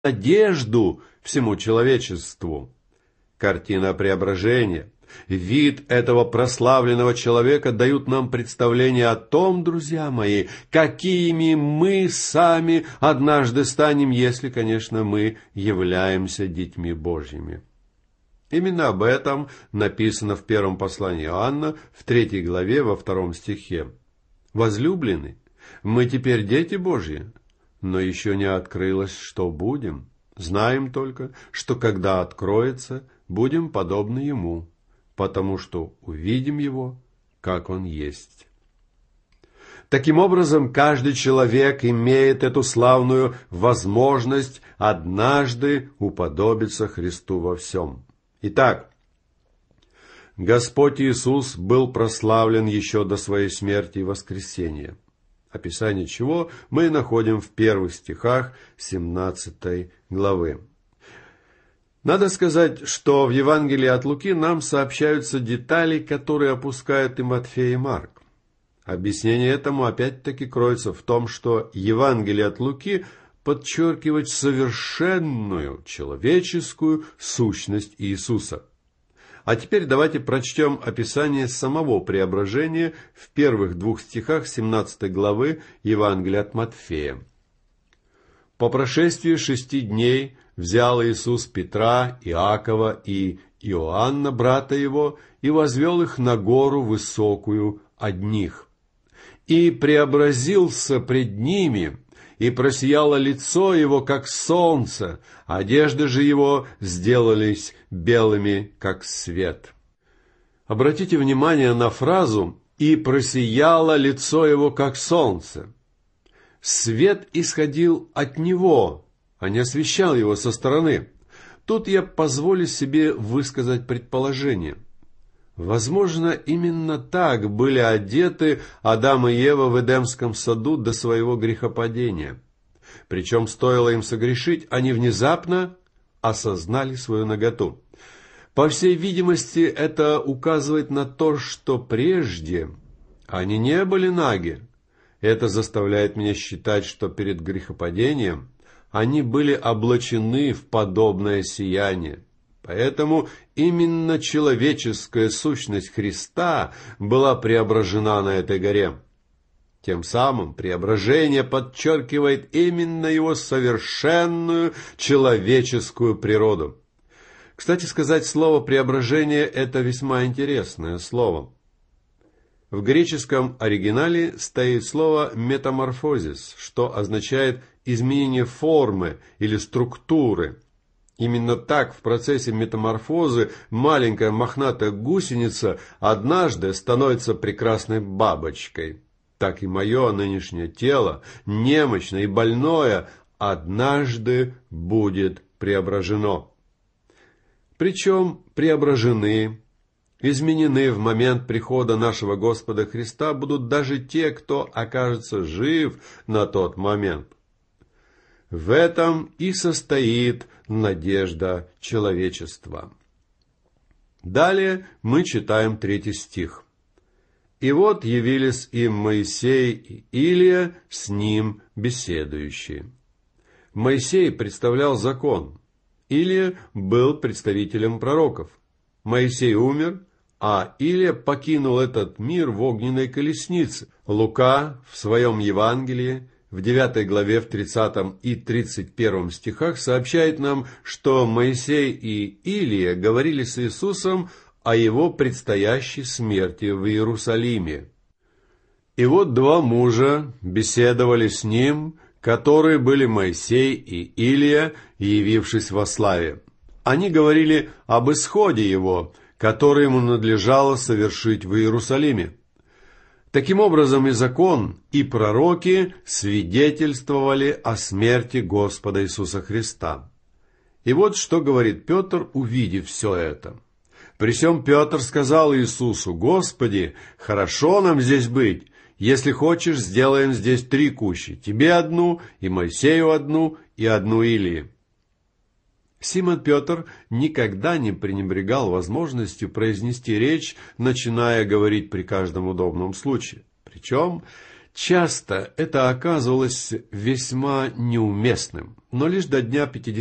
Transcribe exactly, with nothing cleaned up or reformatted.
надежду всему человечеству. Картина преображения, вид этого прославленного человека дают нам представление о том, друзья мои, какими мы сами однажды станем, если, конечно, мы являемся детьми Божьими. Именно об этом написано в первом послании Иоанна, в третьей главе, во втором стихе. «Возлюбленный, мы теперь дети Божьи, но еще не открылось, что будем. Знаем только, что когда откроется, будем подобны Ему, потому что увидим Его, как Он есть». Таким образом, каждый человек имеет эту славную возможность однажды уподобиться Христу во всем. Итак, Господь Иисус был прославлен еще до своей смерти и воскресения, описание чего мы находим в первых стихах семнадцатой главы. Надо сказать, что в Евангелии от Луки нам сообщаются детали, которые опускают и Матфей, и Марк. Объяснение этому опять-таки кроется в том, что Евангелие от Луки подчеркивает совершенную человеческую сущность Иисуса. А теперь давайте прочтем описание самого преображения в первых двух стихах семнадцатой главы Евангелия от Матфея. «По прошествии шести дней взял Иисус Петра, Иакова и Иоанна, брата его, и возвел их на гору высокую одних. И преобразился пред ними, и просияло лицо его, как солнце, одежды же его сделались белыми, как свет». Обратите внимание на фразу «и просияло лицо его, как солнце». Свет исходил от него, а не освещал его со стороны. Тут я позволю себе высказать предположение. Возможно, именно так были одеты Адам и Ева в Эдемском саду до своего грехопадения. Причем, стоило им согрешить, они внезапно осознали свою наготу. По всей видимости, это указывает на то, что прежде они не были наги. Это заставляет меня считать, что перед грехопадением они были облачены в подобное сияние. Поэтому именно человеческая сущность Христа была преображена на этой горе. Тем самым преображение подчеркивает именно его совершенную человеческую природу. Кстати сказать, слово «преображение» — это весьма интересное слово. В греческом оригинале стоит слово «метаморфозис», что означает изменение формы или структуры. Именно так в процессе метаморфозы маленькая мохнатая гусеница однажды становится прекрасной бабочкой. Так и мое нынешнее тело, немощное и больное, однажды будет преображено. Причем преображены, изменены в момент прихода нашего Господа Христа будут даже те, кто окажется жив на тот момент. В этом и состоит надежда человечества. Далее мы читаем третий стих. «И вот явились им Моисей и Илия, с ним беседующие». Моисей представлял закон. Илия был представителем пророков. Моисей умер, а Илия покинул этот мир в огненной колеснице. Лука в своем Евангелии в девятой главе в тридцатом и тридцать первом стихах сообщает нам, что Моисей и Илия говорили с Иисусом о его предстоящей смерти в Иерусалиме. И вот два мужа беседовали с ним, которые были Моисей и Илия, явившись во славе. Они говорили об исходе его, который ему надлежало совершить в Иерусалиме. Таким образом, и закон, и пророки свидетельствовали о смерти Господа Иисуса Христа. И вот что говорит Петр, увидев все это. При сем Петр сказал Иисусу: «Господи, хорошо нам здесь быть. Если хочешь, сделаем здесь три кущи. Тебе одну, и Моисею одну, и одну Илии». Симон Петр никогда не пренебрегал возможностью произнести речь, начиная говорить при каждом удобном случае. Причем Часто это оказывалось весьма неуместным, но лишь до дня